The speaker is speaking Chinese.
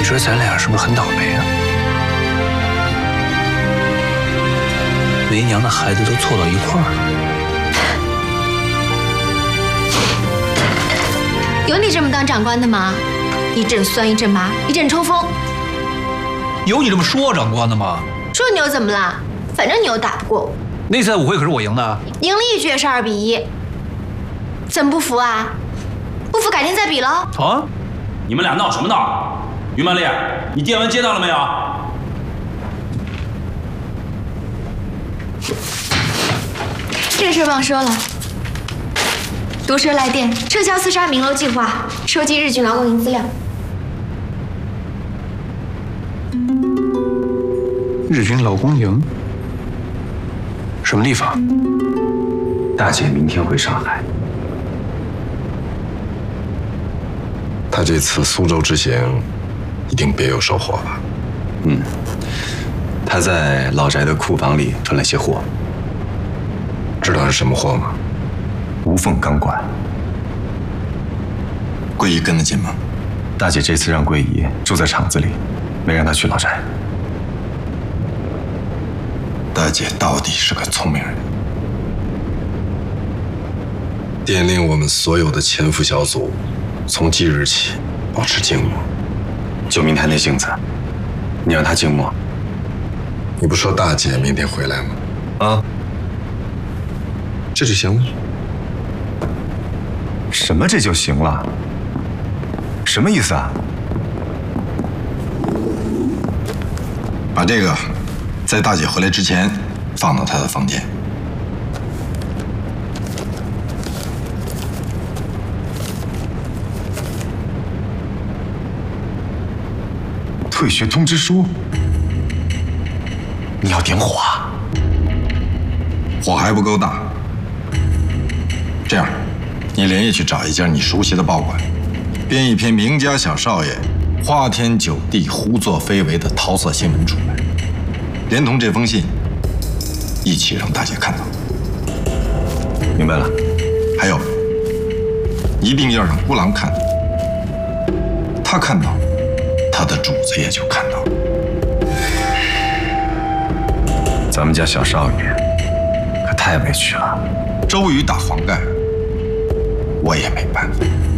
说咱俩是不是很倒霉啊？为娘的孩子都凑到一块儿了。有你这么当长官的吗？一阵酸一阵麻，一阵抽风。 有你这么说长官的吗？ 说你又怎么了？反正你又打不过我。 那次舞会可是我赢的， 赢了一局也是2比1。怎么不服啊？不服改天再比喽。 啊！ 你们俩闹什么闹？于曼丽，你电文接到了没有？ 这事忘说了。毒蛇来电，撤销刺杀明楼计划，收集日军劳工营资料。 日军劳工营？什么地方？ 大姐明天回上海。 他这次苏州之行，一定别有收获吧？ 嗯，他在老宅的库房里囤了些货。 知道是什么货吗？ 无缝钢管。 桂姨跟得紧吗？ 大姐这次让桂姨住在厂子里，没让她去老宅。 大姐到底是个聪明人，电令我们所有的潜伏小组，从即日起保持静默。 九明台那性子，你让她静默？ 你不说大姐明天回来吗？ 啊， 这就行了。 什么这就行了？什么意思啊？ 把这个在大姐回来之前放到她的房间。 退学通知书？你要点火啊？ 火还不够大。这样，你连夜去找一家你熟悉的报馆，编一篇名家小少爷花天酒地、胡作非为的桃色新闻出来，连同这封信一起让大姐看到。 明白了。 还有，一定要让孤狼看到，他看到，他的主子也就看到。 咱们家小少爷可太委屈了。 周瑜打黄盖，我也没办法。